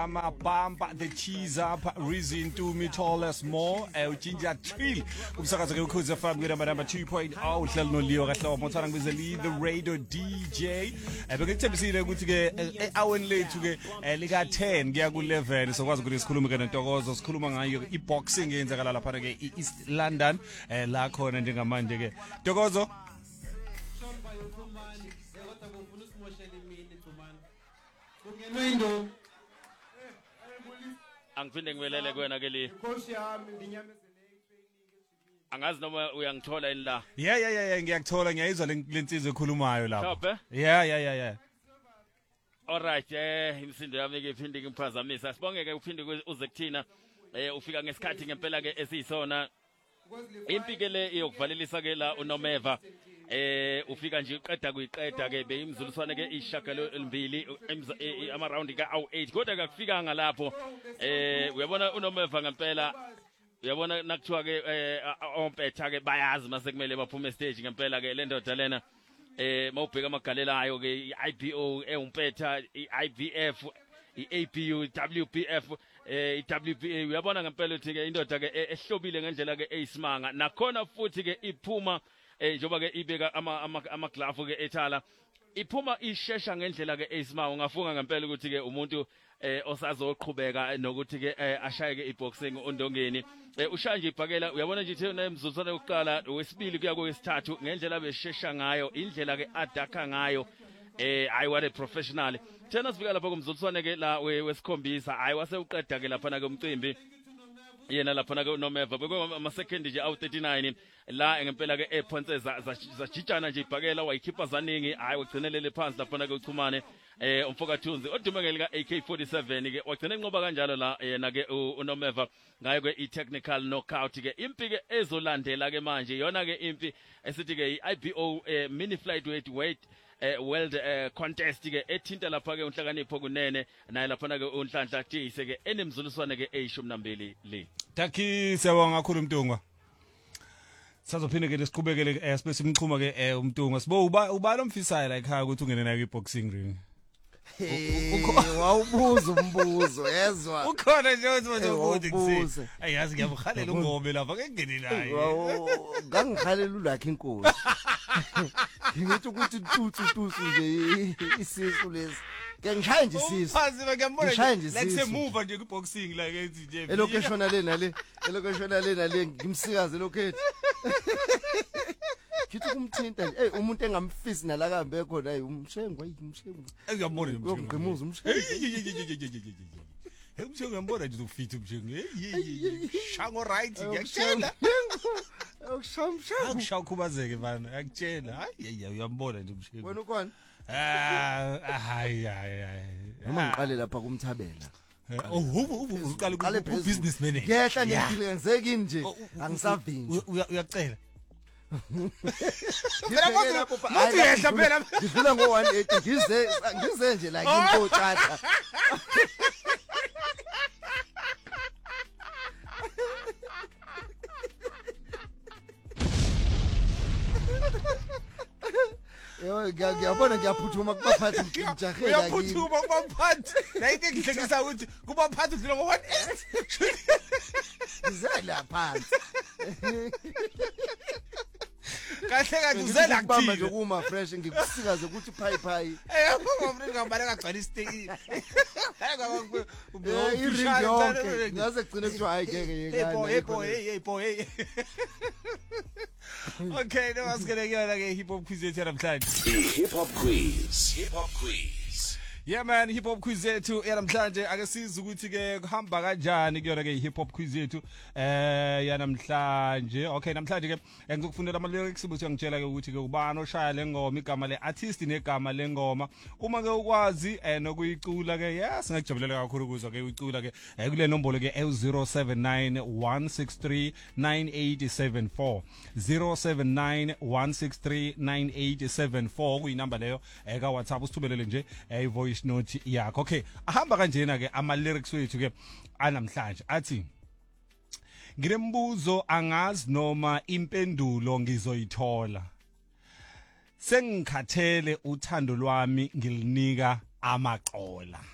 Mama Bamba the cheese up reason to me tall as more Ginger Chill umsakazo ke ukhuza FM ke number 2.0 uhlelo no Leo kaHlobo mothana ngibize Lee the radio DJ bekekuthembisile ukuthi ke hourni lethu ke lika 10 kuya ku 11 sokwazi ukuthi sikhulume ke noNtokozo sikhuluma ngayo iboxing eyenzakala lapha ke eAst London la khona njengamanje ke Ntokozo Angiphinde ngibelele kuwena ke li angazi noma uyangithola yini la yeah ngiyakuthola ngiyayizwa lensizwe ekhulumayo lapha Shophe yeah Alright imisindo yami ke iphinde ngiphazamisa sibonge ke uphinde uze kuthina ufika ngesikhathi ngempela ke esiyisona impike le iyokuvalelisa ke la uNomeva ufika nje uqeda kuyiqeda ke beyimzuliswane ke ishakalo elibili ama round ka awu8 kodwa akufika ngalapho uyabona uNomeva ngempela uyabona nakuthiwa ke ompetha ke bayazi mase kumele baphume stage ngempela ke le ndoda lena mawubheka amagalelayo ke iIBO umpetha iIVF iAPU WPF iWPA uyabona ngempela ukuthi ke indoda ke ehlobile ngendlela ke eyisimanga nakhona futhi ke iphuma njoba ke ibeka ama glove ke ethala iphuma ishesha ngendlela ke eyisimanga ungafunga ngempela ukuthi ke umuntu osazoqhubeka nokuthi ke ashaye ke iboxing ondongeni ushaya nje ibhakela uyabona nje ithe nemzuzwana yokuqala wesibili kuya kwesithathu ngendlela beshesha ngayo indlela ke adakha ngayo I want a professional thena sifika lapha kumzuliswane ke la wesikhombisa hayi waseuqeda ke lapha na ke umcimbi yena lapha na ke uNomeva bekwe ama second nje awu 39 la ngempela ke ephonseza zajijana nje ibhakela wayikhipha zaningi hayi ugcinelele phansi lapha na ke uchumane umfoka Thunzi odumengeli ka AK47 ke wagcina inqoba kanjalo la yena ke uNomeva ngayo ke i-technical knockout ke impike ezolandela ke manje yona ke impi esithi ke iIBO mini flyweight world contest ke ethinta lapha ke unhlakanipho kunene naye lapha ke unhlanhla Tise ke enemzuliswane ke e12 le Taki siyabonga kakhulu Mtungwa Sazophinde ke siqhubekele sibe simchuma ke uMtungwa sibo uba lomfisayo la ekhaya ukuthi ungene nayo iboxing ring wawubuza umbuzo yezwa ukhona nje uthi ukuthi ayazi ngiyabukhalela ungome lapha ke ngene naye ngangikhalela ulakhe inkosi ngithi ukuthi tutsu nje isisu lesi ngishaya nje isisu phansi ngiyambona like semuva nje kuboxing la ke nje elokeshona le le ngimsikaze lokhethi kithi kumthinta nje umuntu engamfisi nala kambe khona umshengwa ngiyambona ngimuzwa umshengwa umshengo ngiyambona nje ufitha umshengo shango right ngiyakutshela akushawukhubazeke bana akutshela hayi uyambona nje umshengo wena ukhona hayi noma ngiqale lapha kumthabela uqala businessman ngehla ngidile ngenzeki nje angisavinji uyacela phela manje yehla phela ngidlula ngo180 ngize nje la ngintothatha ngiyabona ngiyaphuthuma kubaphathi ngijahela uyaphuthuma kubaphathi la into engihlekisa ukuthi kubaphathi udlula ngo180 ngizela phansi kahle uzela kuthini nje kuma fresh ngikusikaze ukuthi phayi ngomfreni ngambala kagcwala isteki iring yonke ngaze kugcine kuthiwa hayi ngeke hey boy okay now asikele kuyona ke hip hop quiz yethu namhlanje hip hop quiz Yeah man, hip hop quiz yethu yanamhlanje ake siza ukuthi ke kuhamba kanjani kuyona ke hip hop quiz yethu yanamhlanje. Okay, namhlanje ke ngizokufundela ama lyrics ukuthi ngitshela ke ukuthi ke ubani oshaya lengoma, igama le artist negama lengoma. Uma ke ukwazi nokuyicula ke yes ngakujabulela kakhulu ukuzwa ke uyicula ke kule nombolo ke 0791639874 0791639874 kuyinamba leyo ka WhatsApp usithubelele nje voice note yakho. Okay, ahamba kanjena ke ama lyrics wethu ke anamhlanje athi nginembuzo angazi noma impendulo ngizoyithola, sengikhathele uthando lwami ngilinika amaxola.